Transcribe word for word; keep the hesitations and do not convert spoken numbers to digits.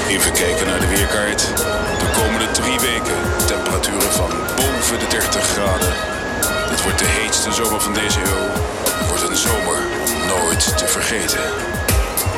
Even kijken naar de weerkaart. De komende drie weken temperaturen van boven de dertig graden. Het wordt de heetste zomer van deze eeuw. Het wordt een zomer om nooit te vergeten.